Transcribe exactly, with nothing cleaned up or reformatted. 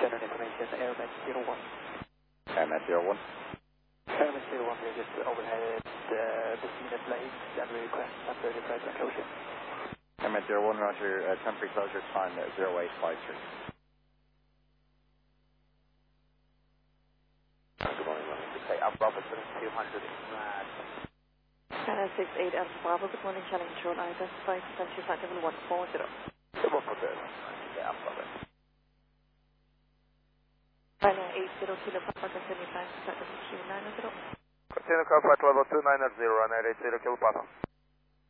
General information, Airmax zero one. Airmax zero one. Airmax zero one, we're just overhead uh, Business Lane, and we request temporary flight closure. Airmax zero one, roger, uh, temporary closure time uh, zero eight five three. Good morning, running to say Alpha Bravo two hundred in Rad. China six eight Alpha Bravo, good morning, Challenge Control, identify potential flight level one four zero. one four zero, Alpha Bravo. China eight zero Kilo Papa, continue flight level two nine zero. Continue call flight level two nine zero, runway eight zero Kilo Papa.